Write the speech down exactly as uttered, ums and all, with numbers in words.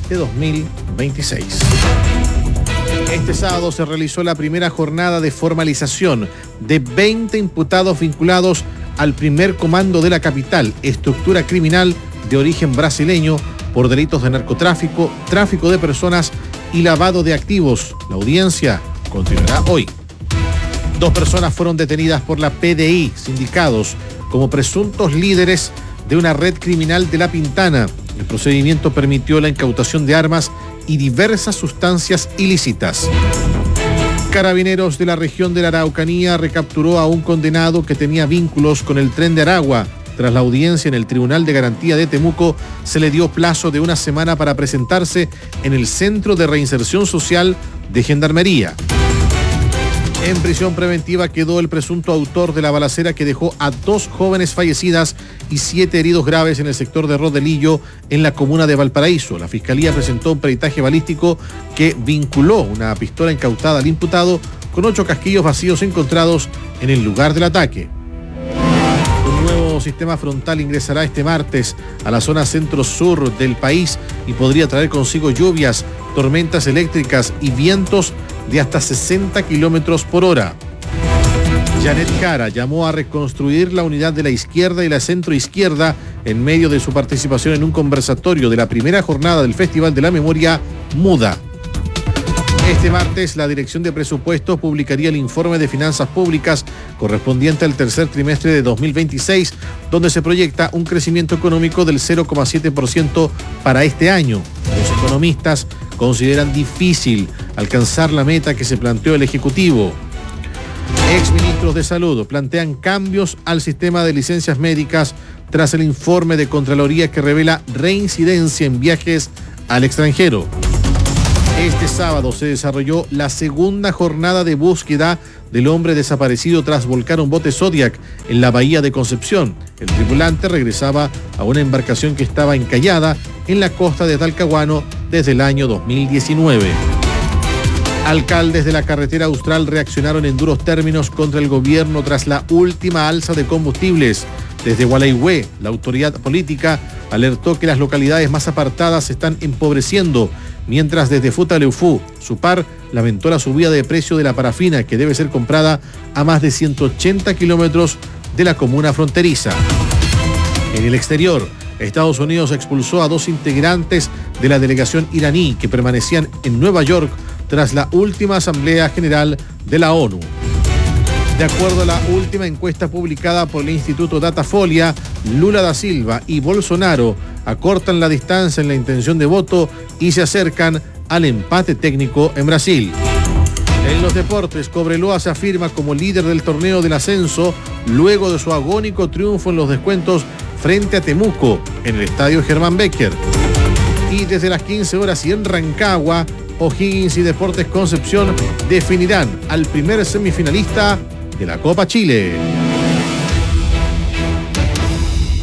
de dos mil veintiséis. Este sábado se realizó la primera jornada de formalización de veinte imputados vinculados al primer comando de la capital, estructura criminal de origen brasileño, por delitos de narcotráfico, tráfico de personas y lavado de activos. La audiencia continuará hoy. Dos personas fueron detenidas por la P D I, sindicados como presuntos líderes de una red criminal de La Pintana. El procedimiento permitió la incautación de armas y diversas sustancias ilícitas. Carabineros de la región de la Araucanía recapturó a un condenado que tenía vínculos con el Tren de Aragua. Tras la audiencia en el Tribunal de Garantía de Temuco, se le dio plazo de una semana para presentarse en el Centro de Reinserción Social de Gendarmería. En prisión preventiva quedó el presunto autor de la balacera que dejó a dos jóvenes fallecidas y siete heridos graves en el sector de Rodelillo, en la comuna de Valparaíso. La Fiscalía presentó un peritaje balístico que vinculó una pistola incautada al imputado con ocho casquillos vacíos encontrados en el lugar del ataque. Un nuevo sistema frontal ingresará este martes a la zona centro-sur del país y podría traer consigo lluvias, tormentas eléctricas y vientos de hasta sesenta kilómetros por hora. Janet Jara llamó a reconstruir la unidad de la izquierda y la centroizquierda en medio de su participación en un conversatorio de la primera jornada del Festival de la Memoria Muda. Este martes, la Dirección de Presupuestos publicaría el informe de finanzas públicas correspondiente al tercer trimestre de dos mil veintiséis, donde se proyecta un crecimiento económico del cero coma siete por ciento para este año. Los economistas consideran difícil alcanzar la meta que se planteó el Ejecutivo. Exministros de Salud plantean cambios al sistema de licencias médicas tras el informe de Contraloría que revela reincidencia en viajes al extranjero. Este sábado se desarrolló la segunda jornada de búsqueda del hombre desaparecido tras volcar un bote Zodiac en la bahía de Concepción. El tripulante regresaba a una embarcación que estaba encallada en la costa de Talcahuano desde el año dos mil diecinueve. Alcaldes de la carretera austral reaccionaron en duros términos contra el gobierno tras la última alza de combustibles. Desde Gualeguay, la autoridad política alertó que las localidades más apartadas se están empobreciendo, mientras desde Futaleufú, Supar, lamentó la subida de precio de la parafina, que debe ser comprada a más de ciento ochenta kilómetros de la comuna fronteriza. En el exterior, Estados Unidos expulsó a dos integrantes de la delegación iraní que permanecían en Nueva York tras la última Asamblea General de la ONU. De acuerdo a la última encuesta publicada por el Instituto Datafolia, Lula da Silva y Bolsonaro acortan la distancia en la intención de voto y se acercan al empate técnico en Brasil. En los deportes, Cobreloa se afirma como líder del torneo del ascenso luego de su agónico triunfo en los descuentos frente a Temuco en el estadio Germán Becker. Y desde las quince horas y en Rancagua, O'Higgins y Deportes Concepción definirán al primer semifinalista de la Copa Chile.